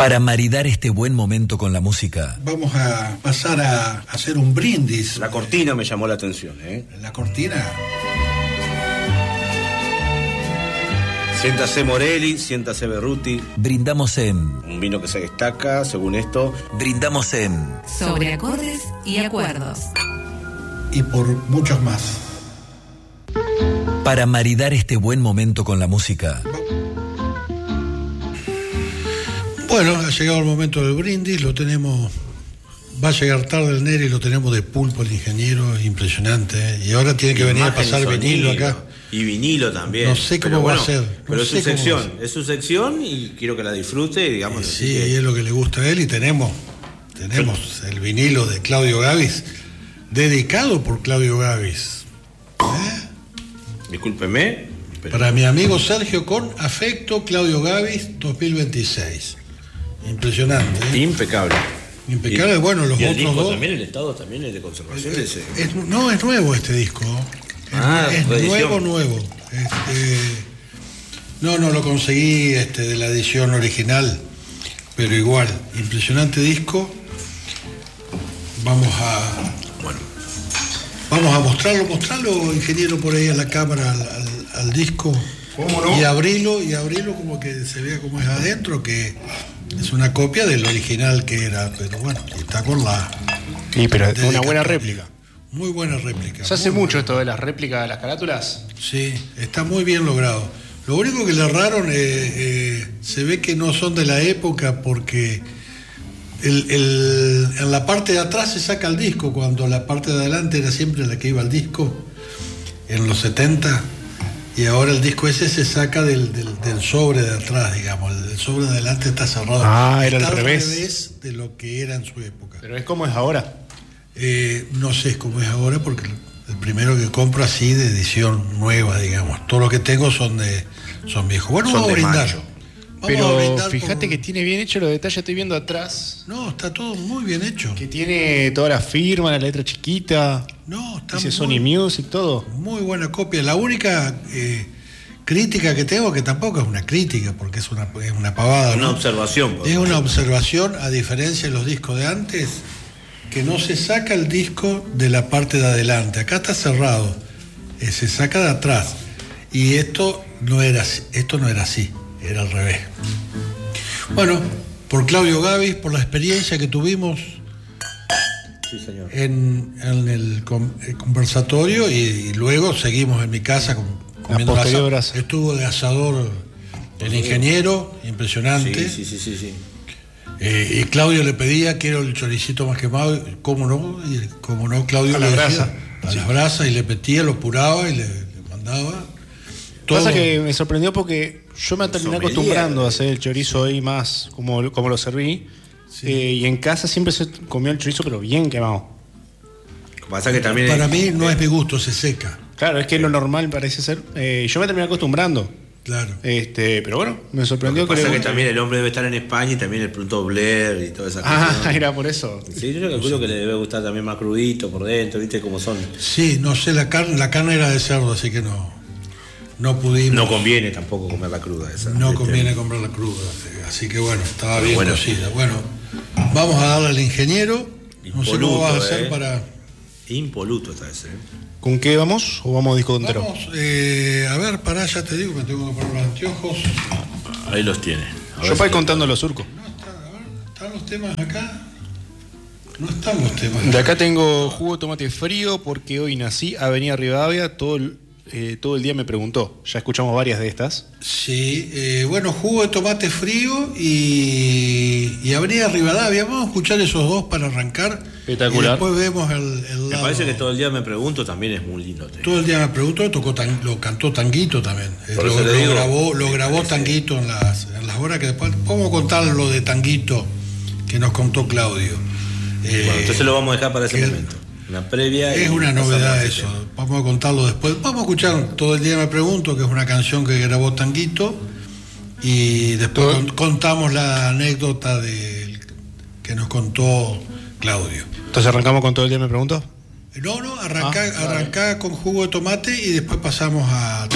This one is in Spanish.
Para maridar este buen momento con la música, vamos a pasar a hacer un brindis. La cortina me llamó la atención, La cortina. Siéntase Morelli, siéntase Berruti. brindamos en... Un vino que se destaca, según esto. Brindamos en... Sobre acordes y acuerdos. Y por muchos más. Para maridar este buen momento con la música. Bueno, ha llegado el momento del brindis, lo tenemos, va a llegar tarde el Neri, lo tenemos de pulpo el ingeniero, impresionante, y ahora tiene que venir a pasar vinilo acá. Y vinilo también. No sé cómo va a ser. Pero es su sección y quiero que la disfrute, digamos. Sí, y es lo que le gusta a él, y tenemos el vinilo de Claudio Gabis, dedicado por Claudio Gabis. Discúlpeme. Pero... Para mi amigo Sergio, con afecto, Claudio Gabis 2026. Impresionante. Impecable. Impecable, bueno, los ¿Y el otros disco dos. También, el estado también es de conservación. No, es nuevo este disco. Es nuevo. No lo conseguí de la edición original, pero igual, impresionante disco. Vamos a mostrarlo, ingeniero, por ahí a la cámara, al disco. ¿Cómo no? Y abrirlo como que se vea cómo es adentro, que es una copia del original que era, pero bueno, está con la... Sí, pero es una buena réplica. Muy buena réplica. ¿Se hace mucho esto de las réplicas de las carátulas? Sí, está muy bien logrado. Lo único que le erraron, se ve que no son de la época, porque en la parte de atrás se saca el disco, cuando la parte de adelante era siempre la que iba al disco, en los 70, y ahora el disco ese se saca del sobre de atrás, digamos. El sobre de adelante está cerrado. Era está al revés de lo que era en su época. Pero es como es ahora. No sé cómo es ahora, porque el primero que compro así de edición nueva, digamos. Todo lo que tengo son viejos. Bueno, vamos a brindar. Pero fíjate que tiene bien hecho los detalles, estoy viendo atrás. No, está todo muy bien hecho. Que tiene toda la firma, la letra chiquita. No, está dice Sony Music, todo. Muy buena copia. La única crítica que tengo, que tampoco es una crítica, porque es una pavada. Una ¿no? observación. Es una observación, a diferencia de los discos de antes, que no se saca el disco de la parte de adelante. Acá está cerrado. Se saca de atrás. Y esto no era así. Era al revés. Bueno, por Claudio Gabis, por la experiencia que tuvimos en el conversatorio, y luego seguimos en mi casa comiendo asado. Estuvo de asador el ingeniero, impresionante. Sí. Y Claudio le pedía, quiero el choricito más quemado, ¿cómo no? Claudio le decía, a las brasas, y le petía, lo puraba y le mandaba. Pasa que me sorprendió porque yo me terminé acostumbrando a hacer el chorizo ahí más como lo serví. Sí. Y en casa siempre se comió el chorizo, pero bien quemado. Pasa que también para mí no es mi gusto, se seca. Claro, es que lo normal parece ser. Yo me terminé acostumbrando. Claro. Pero bueno, me sorprendió. Pasa que también el hombre debe estar en España y también el producto Blair y toda esa cosa. Era por eso. Sí, yo calculo que le debe gustar también más crudito por dentro, ¿viste cómo son? Sí, no sé, la carne era de cerdo, así que no pudimos. No conviene tampoco comer la cruda esa. No conviene comer la cruda, así que bueno, estaba bien cocida. Bueno, vamos a darle al ingeniero. No sé cómo vas a hacer para... Impoluto esta vez, ¿Con qué vamos? ¿O vamos a disco entero? Vamos, a ver, pará, ya te digo, me tengo que poner los anteojos. Ahí los tiene. Yo para ir contando los surcos. ¿Están los temas acá? No están los temas. De acá tengo jugo de tomate frío, porque hoy nací, Avenida Rivadavia, todo el día me preguntó. Ya escuchamos varias de estas. Sí, bueno, jugo de tomate frío y Avenida Rivadavia. Vamos a escuchar esos dos para arrancar. Espectacular. Y después vemos el lado. Me parece que todo el día me pregunto también es muy lindo. Todo el día me pregunto, lo cantó Tanguito también. Lo grabó Tanguito en las horas que después. Vamos a contar lo de Tanguito que nos contó Claudio. Bueno, entonces lo vamos a dejar para ese momento. Una previa. Es una novedad eso. Vamos a contarlo después. Vamos a escuchar Todo el día me pregunto, que es una canción que grabó Tanguito, y después contamos la anécdota que nos contó Claudio. Entonces arrancamos con Todo el día me pregunto. Arrancá con jugo de tomate y después pasamos a